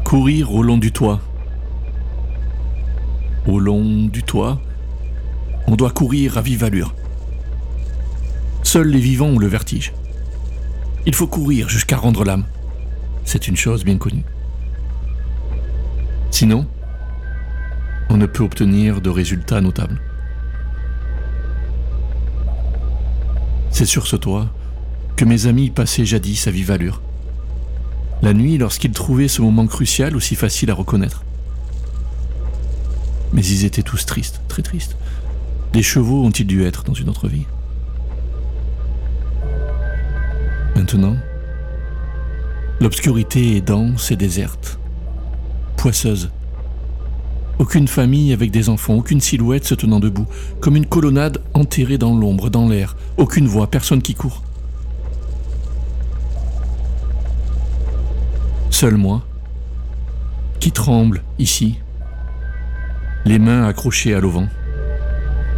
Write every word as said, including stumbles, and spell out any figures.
Courir au long du toit. Au long du toit, on doit courir à vive allure. Seuls les vivants ont le vertige. Il faut courir jusqu'à rendre l'âme. C'est une chose bien connue. Sinon, on ne peut obtenir de résultats notables. C'est sur ce toit que mes amis passaient jadis à vive allure. La nuit, lorsqu'ils trouvaient ce moment crucial aussi facile à reconnaître. Mais ils étaient tous tristes, très tristes. Des chevaux ont-ils dû être dans une autre vie? Maintenant, l'obscurité est dense et déserte, poisseuse. Aucune famille avec des enfants, aucune silhouette se tenant debout, comme une colonnade enterrée dans l'ombre, dans l'air. Aucune voix, personne qui court. Seul moi, qui tremble ici, les mains accrochées à l'auvent.